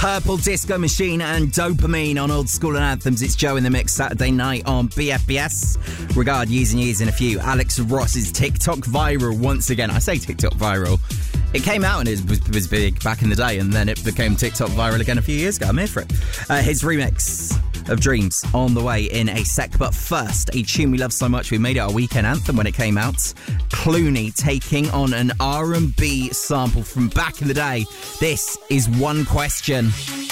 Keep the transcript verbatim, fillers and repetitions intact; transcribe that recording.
Purple Disco Machine and Dopamine on Old School and Anthems. It's Joe in the Mix Saturday night on B F B S. Regard years and years in a few. Alex Ross's TikTok viral once again. I say TikTok viral. It came out and it was, was big back in the day, and then it became TikTok viral again a few years ago. I'm here for it. Uh, his remix of Dreams on the way in a sec. But first, a tune we love so much, we made it our weekend anthem when it came out. Clooney taking on an R and B sample from back in the day. This is One Question.